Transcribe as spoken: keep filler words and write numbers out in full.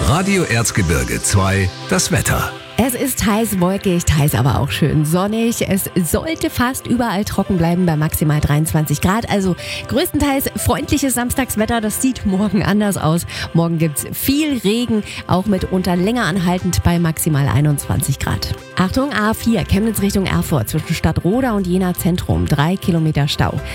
Radio Erzgebirge zwei, das Wetter. Es ist heiß, wolkig, heiß, aber auch schön sonnig. Es sollte fast überall trocken bleiben bei maximal dreiundzwanzig Grad. Also größtenteils freundliches Samstagswetter. Das sieht morgen anders aus. Morgen gibt's viel Regen, auch mitunter länger anhaltend bei maximal einundzwanzig Grad. Achtung, A vier, Chemnitz Richtung Erfurt zwischen Stadtroda und Jena Zentrum. Drei Kilometer Stau.